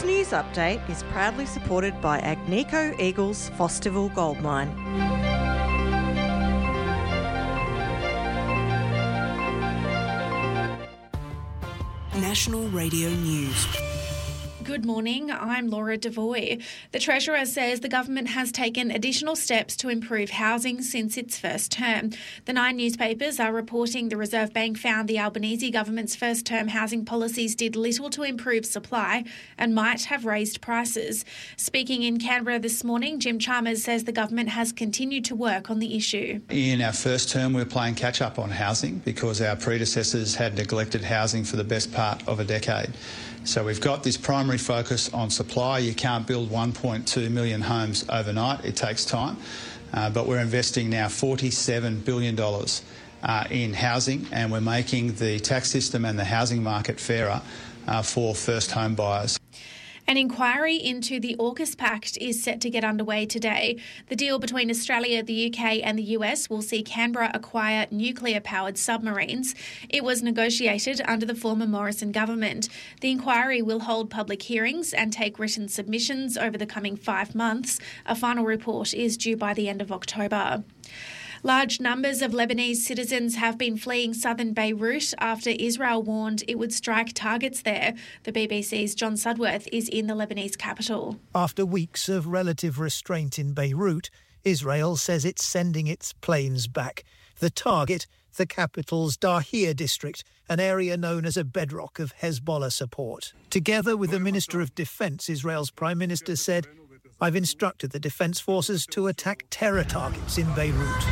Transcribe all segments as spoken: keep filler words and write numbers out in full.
news update is proudly supported by Agnico Eagles Fosterville Gold Mine. National Radio News. Good morning, I'm Laura Devoy. The Treasurer says the government has taken additional steps to improve housing since its first term. The Nine newspapers are reporting the Reserve Bank found the Albanese government's first-term housing policies did little to improve supply and might have raised prices. Speaking in Canberra this morning, Jim Chalmers says the government has continued to work on the issue. In our first term, we were playing catch-up on housing because our predecessors had neglected housing for the best part of a decade. So we've got this primary focus on supply. You can't build one point two million homes overnight. It takes time. Uh, but we're investing now forty-seven billion dollars uh, in housing, and we're making the tax system and the housing market fairer uh, for first home buyers. An inquiry into the AUKUS Pact is set to get underway today. The deal between Australia, the U K and the U S will see Canberra acquire nuclear-powered submarines. It was negotiated under the former Morrison government. The inquiry will hold public hearings and take written submissions over the coming five months. A final report is due by the end of October. Large numbers of Lebanese citizens have been fleeing southern Beirut after Israel warned it would strike targets there. The B B C's John Sudworth is in the Lebanese capital. After weeks of relative restraint in Beirut, Israel says it's sending its planes back. The target, the capital's Dahir district, an area known as a bedrock of Hezbollah support. Together with the Minister of Defence, Israel's Prime Minister said, "I've instructed the defence forces to attack terror targets in Beirut."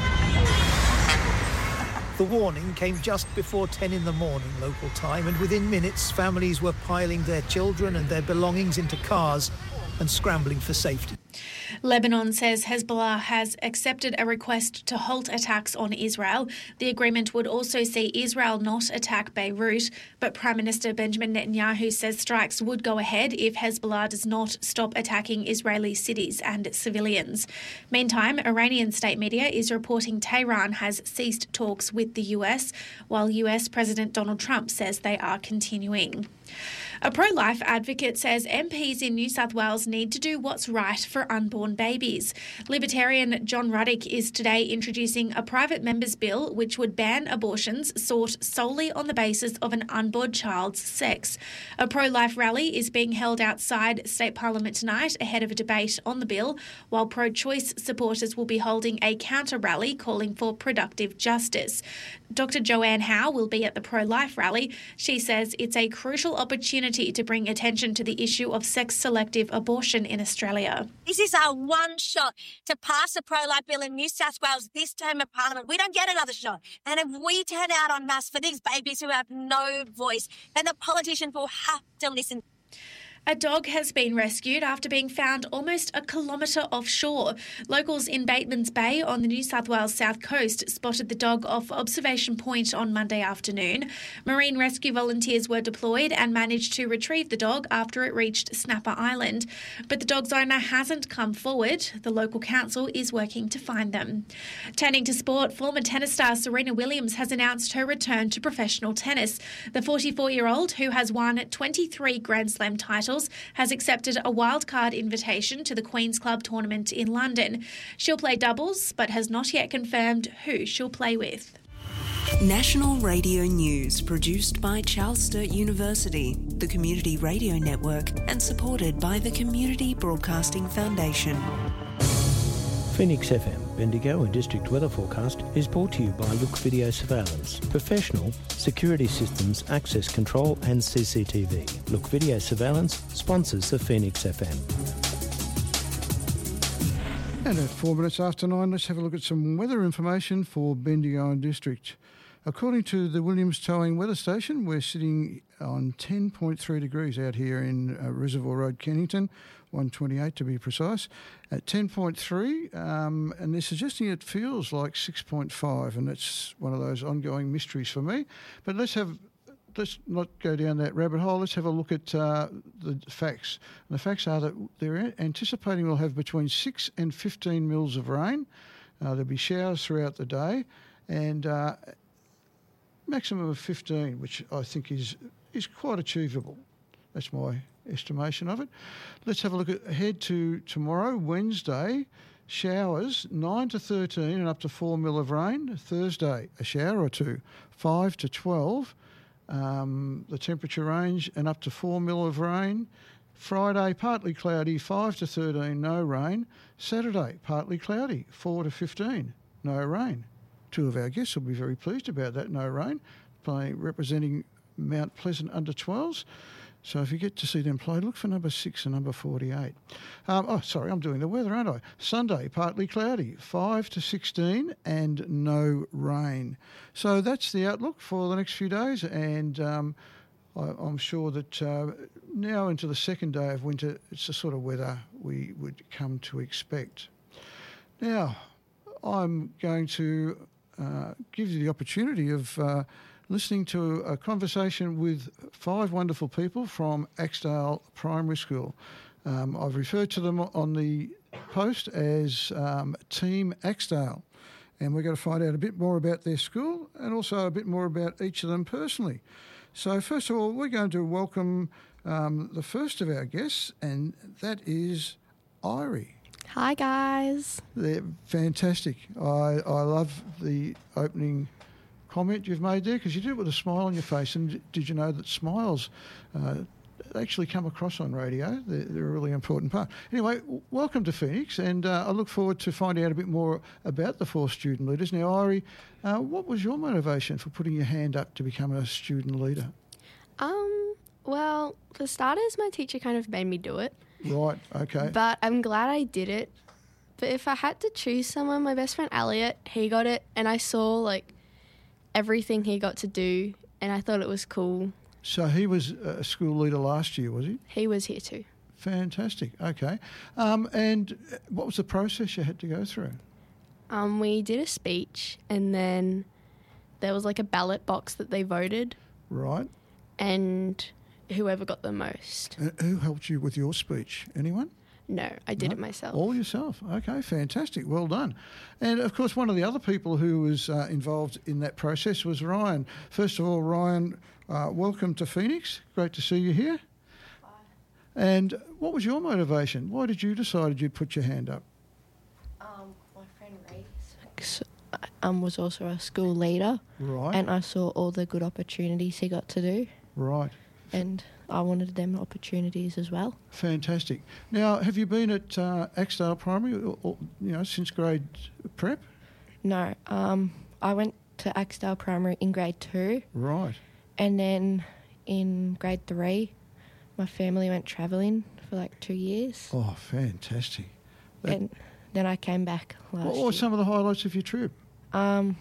The warning came just before ten in the morning local time, and within minutes families were piling their children and their belongings into cars and scrambling for safety. Lebanon says Hezbollah has accepted a request to halt attacks on Israel. The agreement would also see Israel not attack Beirut, but Prime Minister Benjamin Netanyahu says strikes would go ahead if Hezbollah does not stop attacking Israeli cities and civilians. Meantime, Iranian state media is reporting Tehran has ceased talks with the U S, while U S President Donald Trump says they are continuing. A pro-life advocate says M Ps in New South Wales need to do what's right for unborn babies. Libertarian John Ruddick is today introducing a private member's bill which would ban abortions sought solely on the basis of an unborn child's sex. A pro-life rally is being held outside State Parliament tonight ahead of a debate on the bill, while pro-choice supporters will be holding a counter-rally calling for productive justice. Doctor Joanne Howe will be at the pro-life rally. She says it's a crucial opportunity to bring attention to the issue of sex-selective abortion in Australia. This is our one shot to pass a pro-life bill in New South Wales this term of Parliament. We don't get another shot. And if we turn out en masse for these babies who have no voice, then the politicians will have to listen. A dog has been rescued after being found almost a kilometre offshore. Locals in Batemans Bay on the New South Wales south coast spotted the dog off Observation Point on Monday afternoon. Marine rescue volunteers were deployed and managed to retrieve the dog after it reached Snapper Island. But the dog's owner hasn't come forward. The local council is working to find them. Turning to sport, former tennis star Serena Williams has announced her return to professional tennis. The forty-four-year-old, who has won twenty-three Grand Slam titles, has accepted a wildcard invitation to the Queen's Club tournament in London. She'll play doubles, but has not yet confirmed who she'll play with. National Radio News, produced by Charles Sturt University, the Community Radio Network, and supported by the Community Broadcasting Foundation. Phoenix F M, Bendigo and District Weather Forecast is brought to you by Look Video Surveillance. Professional security systems, access control and C C T V. Look Video Surveillance sponsors the Phoenix F M. And at four minutes after nine, let's have a look at some weather information for Bendigo and District. According to the Williams Towing Weather Station, we're sitting on ten point three degrees out here in uh, Reservoir Road, Kennington, one twenty-eight to be precise, at ten point three, um, and they're suggesting it feels like six point five, and that's one of those ongoing mysteries for me. But let's have... Let's not go down that rabbit hole. Let's have a look at uh, the facts. And the facts are that they're anticipating we'll have between six and fifteen mils of rain. Uh, there'll be showers throughout the day, and uh, maximum of fifteen, which I think is is quite achievable. That's my estimation of it. Let's have a look at, ahead to tomorrow, Wednesday. Showers, nine to thirteen and up to four mil of rain. Thursday, a shower or two, five to twelve. Um, the temperature range and up to four mil of rain. Friday, partly cloudy, five to thirteen, no rain. Saturday, partly cloudy, four to fifteen, no rain. Two of our guests will be very pleased about that, no rain, playing representing Mount Pleasant under twelves. So if you get to see them play, look for number six and number forty-eight. Um, oh, sorry, I'm doing the weather, aren't I? Sunday, partly cloudy, five to sixteen and no rain. So that's the outlook for the next few days, and um, I, I'm sure that uh, now into the second day of winter, it's the sort of weather we would come to expect. Now, I'm going to uh, give you the opportunity of Uh, listening to a conversation with five wonderful people from Axedale Primary School. Um, I've referred to them on the post as um, Team Axedale, and we're going to find out a bit more about their school and also a bit more about each of them personally. So first of all, we're going to welcome um, the first of our guests, and that is Irie. Hi, guys. They're fantastic. I, I love the opening comment you've made there, because you did it with a smile on your face. And did you know that smiles uh, actually come across on radio? They're, they're a really important part. Anyway, w- welcome to Phoenix, and uh, I look forward to finding out a bit more about the four student leaders. Now, Irie, uh, what was your motivation for putting your hand up to become a student leader? Um, well, for starters, my teacher kind of made me do it. Right, okay. But I'm glad I did it. But if I had to choose someone, my best friend Elliot, he got it, and I saw, like, everything he got to do, and I thought it was cool. So he was a school leader last year, was he? He was here too. Fantastic, okay. Um, and what was the process you had to go through? Um, we did a speech, and then there was like a ballot box that they voted. Right. And whoever got the most. Uh, who helped you with your speech? Anyone? No, I did no? it myself. All yourself. Okay, fantastic. Well done. And, of course, one of the other people who was uh, involved in that process was Ryan. First of all, Ryan, uh, welcome to Phoenix. Great to see you here. Hi. And what was your motivation? Why did you decide you'd put your hand up? Um, my friend Reese um, was also a school leader. Right. And I saw all the good opportunities he got to do. Right. And I wanted them opportunities as well. Fantastic. Now, have you been at uh, Axedale Primary, or, or, you know, since grade prep? No, um, I went to Axedale Primary in grade two. Right. And then in grade three, my family went travelling for like two years. Oh, fantastic. That, and then I came back last what year. were some of the highlights of your trip? Um,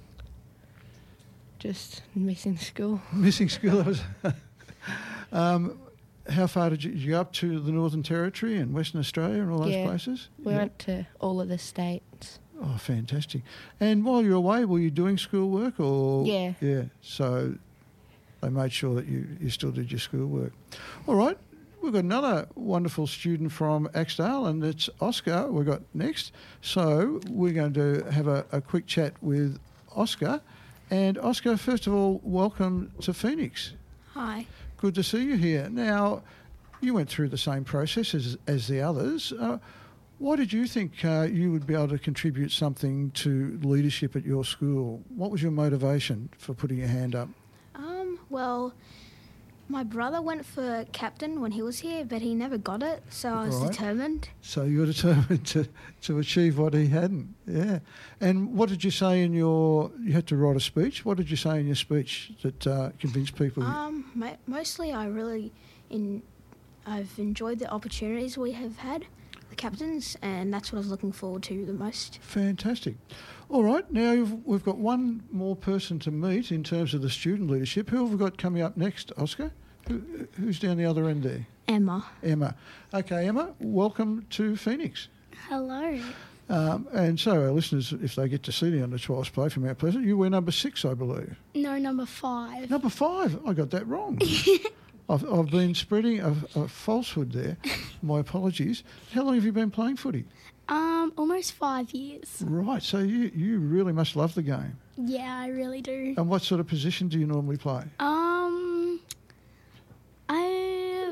just missing school. Missing school. um, how far did you, did you go up to the Northern Territory and Western Australia and all those yeah, places? We yeah. went to all of the states. Oh, fantastic. And while you were away, were you doing schoolwork or? Yeah. Yeah, so they made sure that you, you still did your schoolwork. All right, we've got another wonderful student from Axedale, and it's Oscar we've got next. So we're going to have a, a quick chat with Oscar. And Oscar, first of all, welcome to Phoenix. Hi. Good to see you here. Now, you went through the same process as, as the others. Uh, why did you think uh, you would be able to contribute something to leadership at your school? What was your motivation for putting your hand up? Um, well, my brother went for captain when he was here, but he never got it, so I was Right. determined. So you were determined to, to achieve what he hadn't. Yeah. And what did you say in your... You had to write a speech. What did you say in your speech that uh, convinced people... Um, mo- mostly I really... in. I've enjoyed the opportunities we have had, the captains, and that's what I was looking forward to the most. Fantastic. All right, now you've, we've got one more person to meet in terms of the student leadership. Who have we got coming up next, Oscar? Who, who's down the other end there? Emma. Emma. Okay, Emma, welcome to Phoenix. Hello. Um, and so our listeners, if they get to see the under twelves play from Mount Pleasant, you were number six, I believe. No, number five. Number five? I got that wrong. I've, I've been spreading a, a falsehood there. My apologies. How long have you been playing footy? Um, almost five years. Right, so you, you really must love the game. Yeah, I really do. And what sort of position do you normally play? Um, I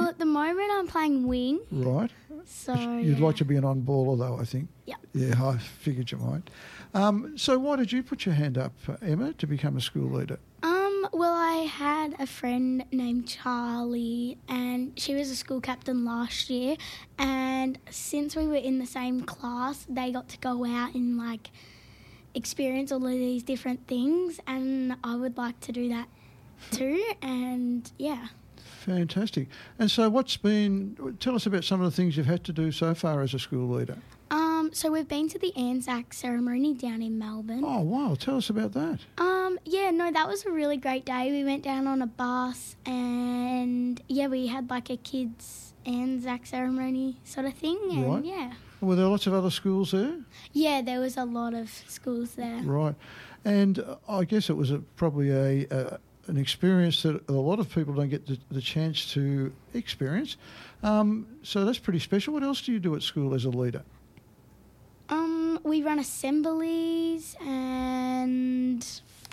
Well, at the moment I'm playing wing. Right. So You'd yeah. like to be an on-baller though, I think. Yeah. Yeah, I figured you might. Um, so why did you put your hand up, uh, Emma, to become a school leader? Um, well, I had a friend named Charlie, and she was a school captain last year. And since we were in the same class, they got to go out and like experience all of these different things, and I would like to do that too. And yeah. Fantastic. And so what's been, tell us about some of the things you've had to do so far as a school leader. Um, so we've been to the Anzac ceremony down in Melbourne. Oh, wow. Tell us about that. Um, yeah, no, that was a really great day. We went down on a bus and, yeah, we had like a kids' Anzac ceremony sort of thing. And, Right. yeah. Were there lots of other schools there? Yeah, there was a lot of schools there. Right. And uh, I guess it was a, probably a, a an experience that a lot of people don't get the, the chance to experience. Um, so that's pretty special. What else do you do at school as a leader? Um, we run assemblies and,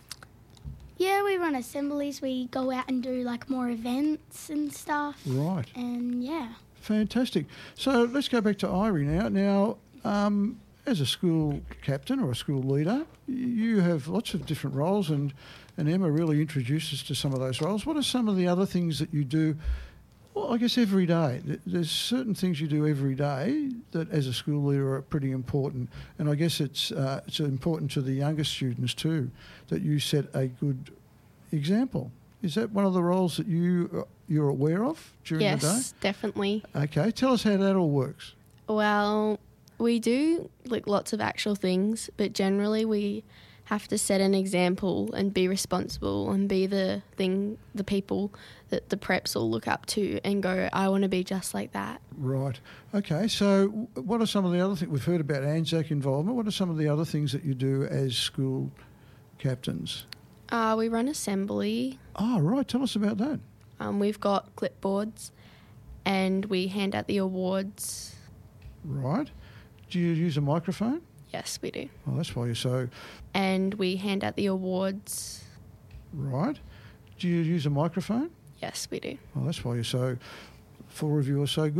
yeah, we run assemblies. We go out and do like more events and stuff. Right. And, yeah. Fantastic. So let's go back to Irie now. Now, um, as a school captain or a school leader, you have lots of different roles, and, and Emma really introduced us to some of those roles. What are some of the other things that you do, well, I guess every day? There's certain things you do every day that as a school leader are pretty important, and I guess it's, uh, it's important to the younger students too, that you set a good example. Is that one of the roles that you, you're aware of during yes, the day? Yes, definitely. Okay, tell us how that all works. Well, we do like lots of actual things, but generally we have to set an example and be responsible and be the thing, the people that the preps all look up to and go, I want to be just like that. Right. Okay, so what are some of the other things? We've heard about Anzac involvement. What are some of the other things that you do as school captains? Uh, we run assembly. Oh, right. Tell us about that. Um, we've got clipboards and we hand out the awards. Right. Do you use a microphone? Yes, we do. Oh, that's why you're so... And we hand out the awards. Right. Do you use a microphone? Yes, we do. Oh, that's why you're so... Full review are so good.